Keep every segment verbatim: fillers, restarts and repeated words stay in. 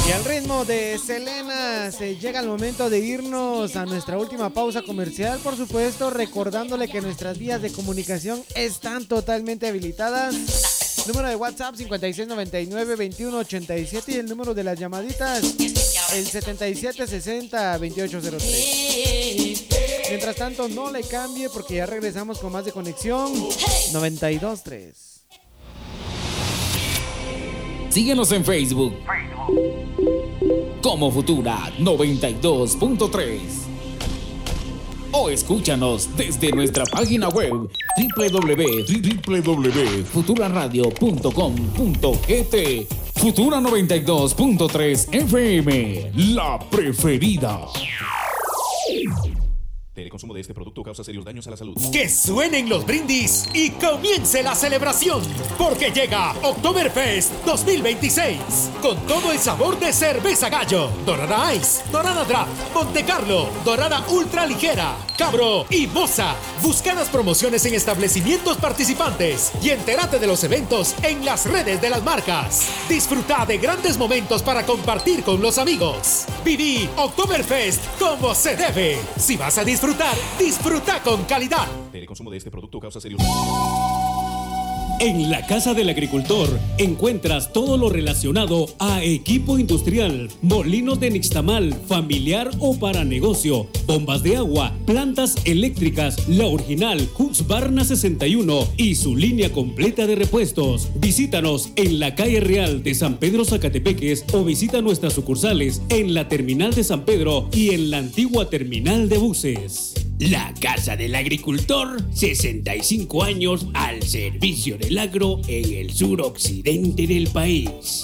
Y al ritmo de Selena se llega el momento de irnos a nuestra última pausa comercial, por supuesto, recordándole que nuestras vías de comunicación están totalmente habilitadas. Número de WhatsApp cincuenta y seis noventa y nueve veintiuno ochenta y siete y el número de las llamaditas el setenta y siete sesenta veintiocho cero tres. Mientras tanto, no le cambie porque ya regresamos con más de Conexión noventa y dos tres. Síguenos en Facebook como Futura noventa y dos punto tres o escúchanos desde nuestra página web doble u doble u doble u punto futura radio punto com punto g t. Futura noventa y dos punto tres F M, la preferida. El consumo de este producto causa serios daños a la salud. Que suenen los brindis y comience la celebración, porque llega Oktoberfest dos mil veintiséis con todo el sabor de cerveza Gallo, Dorada Ice, Dorada Draft, Monte Carlo, Dorada Ultra Ligera, Cabro y Moza. Busca las promociones en establecimientos participantes y entérate de los eventos en las redes de las marcas. Disfruta de grandes momentos para compartir con los amigos. Viví Oktoberfest como se debe. Si vas a disfrutar Disfrutar, disfruta con calidad. El consumo de este producto causa serios. En la Casa del Agricultor encuentras todo lo relacionado a equipo industrial, molinos de nixtamal, familiar o para negocio, bombas de agua, plantas eléctricas, la original Husqvarna sesenta y uno y su línea completa de repuestos. Visítanos en la calle Real de San Pedro Zacatepeques o visita nuestras sucursales en la terminal de San Pedro y en la antigua terminal de buses. La Casa del Agricultor, sesenta y cinco años al servicio del agro en el suroccidente del país.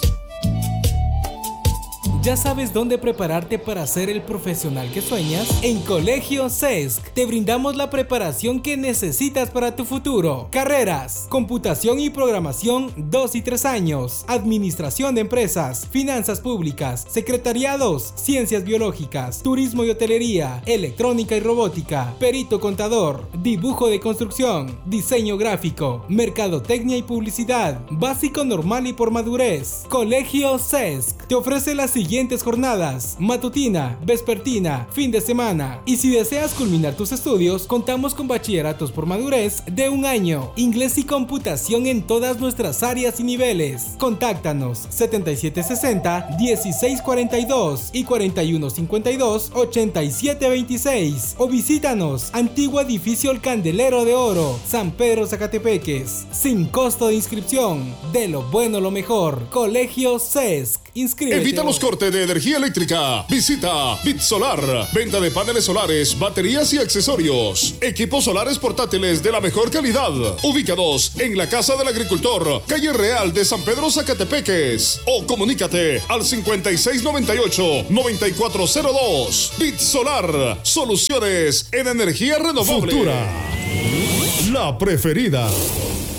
¿Ya sabes dónde prepararte para ser el profesional que sueñas? En Colegio CESC te brindamos la preparación que necesitas para tu futuro. Carreras: computación y programación dos y tres años, administración de empresas, finanzas públicas, secretariados, ciencias biológicas, turismo y hotelería, electrónica y robótica, perito contador, dibujo de construcción, diseño gráfico, mercadotecnia y publicidad, básico normal y por madurez. Colegio CESC te ofrece la siguiente siguientes jornadas: matutina, vespertina, fin de semana. Y si deseas culminar tus estudios, contamos con bachilleratos por madurez de un año, inglés y computación en todas nuestras áreas y niveles. Contáctanos setenta y siete sesenta, dieciséis cuarenta y dos y cuarenta y uno cincuenta y dos, ochenta y siete veintiséis o visítanos antiguo edificio El Candelero de Oro, San Pedro Zacatepeques, sin costo de inscripción. De lo bueno lo mejor. Colegio CESC. Inscríbete. Evita los cortes de energía eléctrica. Visita BitSolar. Venta de paneles solares, baterías y accesorios. Equipos solares portátiles de la mejor calidad. Ubicados en la Casa del Agricultor, calle Real de San Pedro Zacatepeques. O comunícate al cincuenta y seis noventa y ocho, noventa y cuatro cero dos. BitSolar. Soluciones en energía renovable. Futura, la preferida.